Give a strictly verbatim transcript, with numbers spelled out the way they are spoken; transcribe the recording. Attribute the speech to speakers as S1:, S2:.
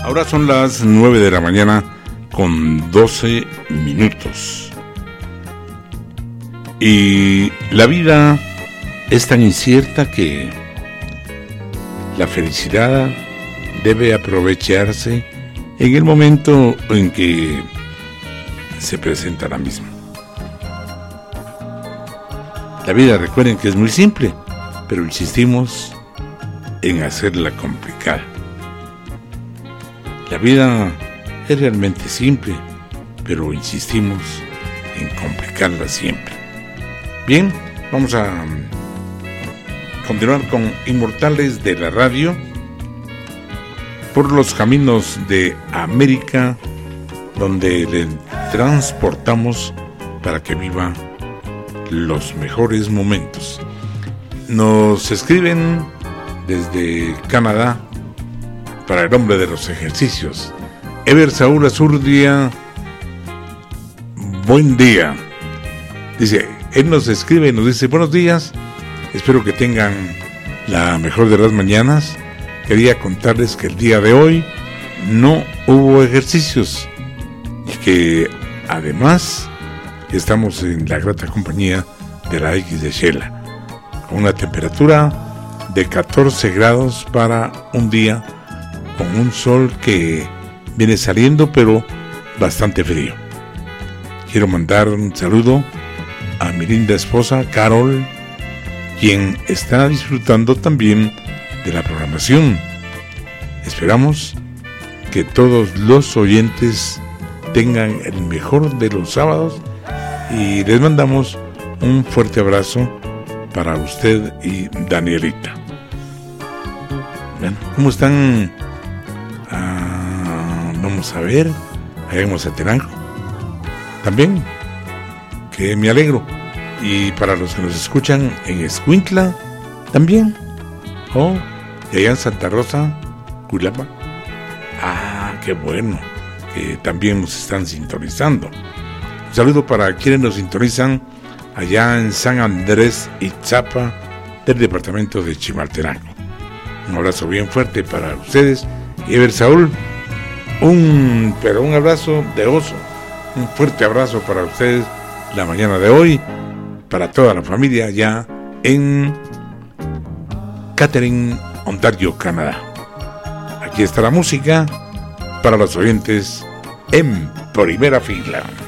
S1: Ahora son las nueve de la mañana con doce minutos. Y la vida es tan incierta que la felicidad debe aprovecharse en el momento en que se presenta la misma. La vida, recuerden que es muy simple, pero insistimos en hacerla complicada. La vida es realmente simple, pero insistimos en complicarla siempre. Bien, vamos a continuar con Inmortales de la Radio por los caminos de América, donde le transportamos para que viva los mejores momentos. Nos escriben desde Canadá para el hombre de los ejercicios, Ever Saúl Azurdia. Buen día. Dice, él nos escribe y nos dice: buenos días, espero que tengan la mejor de las mañanas. Quería contarles que el día de hoy no hubo ejercicios y que además estamos en la grata compañía de la X de Shela, con una temperatura de catorce grados para un día con un sol que viene saliendo, pero bastante frío. Quiero mandar un saludo a mi linda esposa Carol, quien está disfrutando también de la programación. Esperamos que todos los oyentes tengan el mejor de los sábados y les mandamos un fuerte abrazo para usted y Danielita. Bueno, ¿cómo están? Ah, vamos a ver, allá en Mazatenango también, que me alegro. Y para los que nos escuchan en Escuintla también, oh, y allá en Santa Rosa, Cuilapa, ah, qué bueno, que también nos están sintonizando. Un saludo para quienes nos sintonizan allá en San Andrés Itzapa del departamento de Chimaltenango. Un abrazo bien fuerte para ustedes. Y Ever Saúl, un, pero un abrazo de oso, un fuerte abrazo para ustedes la mañana de hoy, para toda la familia allá en Catherine, Ontario, Canadá. Aquí está la música para los oyentes en primera fila.